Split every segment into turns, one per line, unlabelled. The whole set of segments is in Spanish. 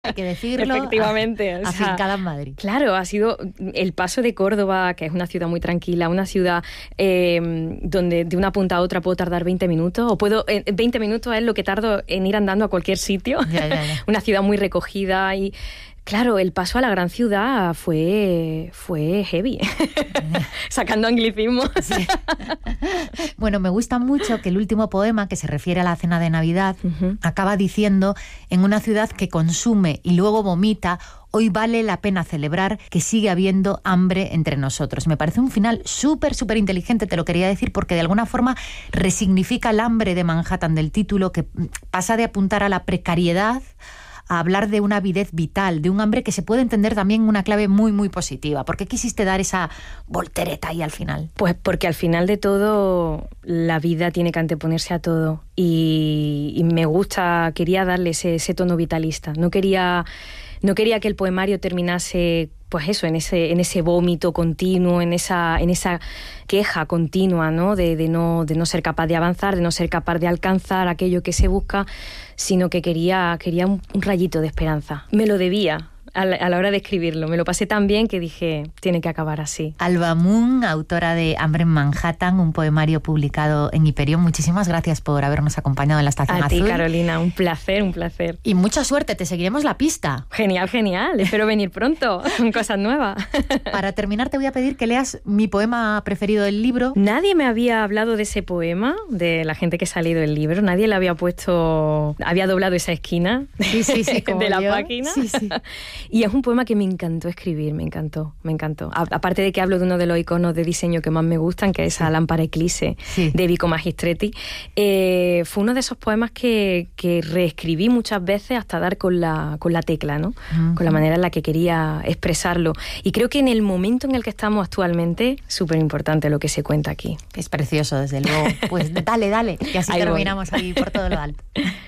hay que decirlo.
Efectivamente.
Afincada en Madrid.
Claro, ha sido el paso de Córdoba, que es una ciudad muy tranquila, una ciudad donde de una punta a otra puedo tardar 20 minutos, o 20 minutos es lo que tardo en ir andando a cualquier sitio.
Ya.
Una ciudad muy recogida y... Claro, el paso a la gran ciudad fue heavy, sacando anglicismo.
Sí. Bueno, me gusta mucho que el último poema, que se refiere a la cena de Navidad, acaba diciendo: en una ciudad que consume y luego vomita, hoy vale la pena celebrar que sigue habiendo hambre entre nosotros. Me parece un final súper inteligente, te lo quería decir, porque de alguna forma resignifica el hambre de Manhattan del título, que pasa de apuntar a la precariedad a hablar de una avidez vital, de un hambre que se puede entender también en una clave muy positiva. ¿Por qué quisiste dar esa voltereta ahí al final?
Pues porque al final de todo la vida tiene que anteponerse a todo y me gusta, quería darle ese tono vitalista. No quería que el poemario terminase, pues eso, en ese vómito continuo, en esa queja continua, ¿no? De no ser capaz de avanzar, de no ser capaz de alcanzar aquello que se busca, sino que quería un rayito de esperanza. Me lo debía a la hora de escribirlo. Me lo pasé tan bien que dije, tiene que acabar así.
Alba Moon, autora de Hambre en Manhattan, un poemario publicado en Hiperión. Muchísimas gracias por habernos acompañado en la Estación Azul.
A ti, Carolina, un placer.
Y mucha suerte, te seguiremos la pista.
Genial. Espero venir pronto con cosas nuevas.
Para terminar, te voy a pedir que leas mi poema preferido del libro.
Nadie me había hablado de ese poema, de la gente que se ha leído el libro. Nadie le había doblado esa esquina de la página. Sí. Y es un poema que me encantó escribir, me encantó. Aparte de que hablo de uno de los iconos de diseño que más me gustan, que es esa lámpara Eclisse de Vico Magistretti, fue uno de esos poemas que reescribí muchas veces hasta dar con la tecla, ¿no? Con la manera en la que quería expresarlo. Y creo que en el momento en el que estamos actualmente, súper importante lo que se cuenta aquí.
Es precioso, desde luego. Pues dale, y así ahí terminamos ahí por todo lo alto.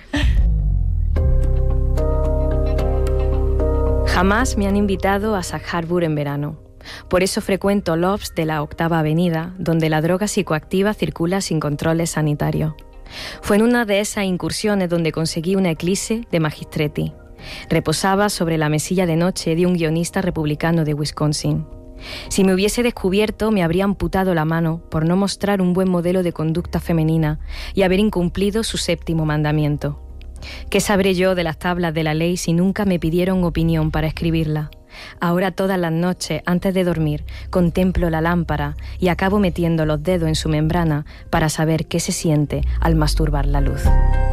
Jamás me han invitado a Sag Harbor en verano. Por eso frecuento Loves de la 8ª Avenida, donde la droga psicoactiva circula sin controles sanitarios. Fue en una de esas incursiones donde conseguí una Eclisse de Magistretti. Reposaba sobre la mesilla de noche de un guionista republicano de Wisconsin. Si me hubiese descubierto, me habría amputado la mano por no mostrar un buen modelo de conducta femenina y haber incumplido su 7º mandamiento. ¿Qué sabré yo de las tablas de la ley si nunca me pidieron opinión para escribirla? Ahora todas las noches, antes de dormir, contemplo la lámpara y acabo metiendo los dedos en su membrana para saber qué se siente al masturbar la luz.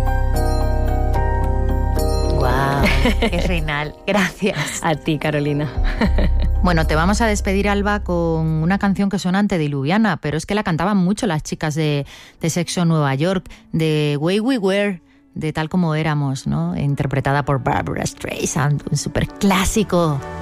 ¡Guau! ¡Qué final! Gracias.
A ti, Carolina.
Bueno, te vamos a despedir, Alba, con una canción que suena antediluviana, pero es que la cantaban mucho las chicas de Sexo Nueva York, de Way We Were, de Tal Como Éramos, ¿no? Interpretada por Barbra Streisand, un súper clásico.